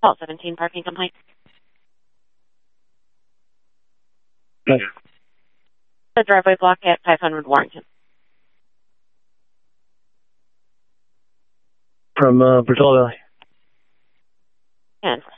Fault 17 parking complaint. Yes. The driveway block at 500 Warrington. From Brazil Valley. And